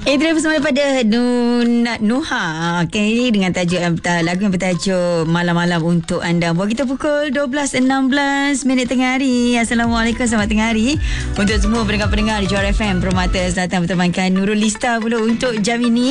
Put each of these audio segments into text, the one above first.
Terima bersama daripada Nuha. Okay, dengan tajuk lagu yang bertajuk Malam-Malam untuk anda. Buat kita pukul 12.16 minit tengah hari. Assalamualaikum, selamat tengah hari untuk semua pendengar-pendengar di Johor FM Permata Selatan bertemankan Nurul Lista pula untuk jam ini.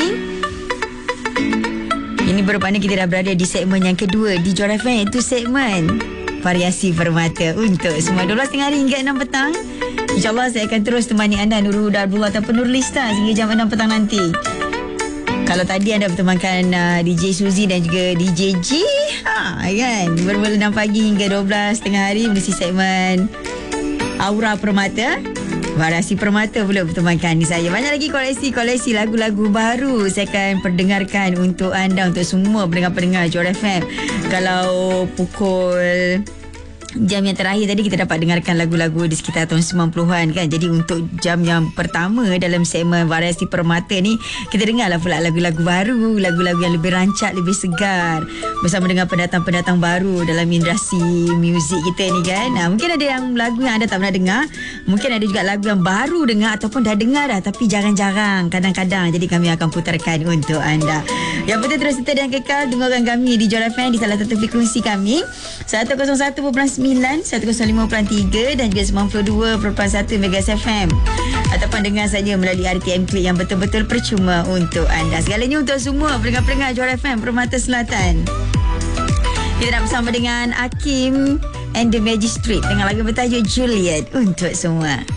Ini bermakna kita dah berada di segmen yang kedua di Johor FM, iaitu segmen Variasi Permata untuk semua 12 tengah hari hingga 6 petang. InsyaAllah saya akan terus temani anda, Nurul Huda Abdullah ataupun Nurul Lista, sehingga jam 6 petang nanti. Kalau tadi anda bertemankan DJ Suzy dan juga DJ G, kan, bermula 6 pagi hingga 12 tengah hari mesti segmen Aura Permata. Variasi Permata pula bertemankan di saya. Banyak lagi koleksi lagu-lagu baru saya akan perdengarkan untuk anda, untuk semua pendengar-pendengar Johor FM. Kalau pukul jam yang terakhir tadi kita dapat dengarkan lagu-lagu di sekitar tahun 90-an kan. Jadi untuk jam yang pertama dalam segmen Variasi Permata ni, kita dengarlah pula lagu-lagu baru, lagu-lagu yang lebih rancak, lebih segar, bersama dengan pendatang-pendatang baru dalam industri muzik kita ni kan. Mungkin ada yang lagu yang anda tak pernah dengar, mungkin ada juga lagu yang baru dengar ataupun dah dengar dah tapi jarang-jarang, kadang-kadang. Jadi kami akan putarkan untuk anda. Yang penting terus setia dan kekal dengarkan kami di Johor FM di salah satu frekuensi kami 101.9, 105.3 dan juga 92.1 Megas FM, ataupun dengar saja melalui RTM Klik yang betul-betul percuma untuk anda. Segalanya untuk semua pendengar-pendengar Johor FM Permata Selatan. Kita nak bersama dengan Hakim and the Magistrate dengan lagu bertajuk Juliet untuk semua.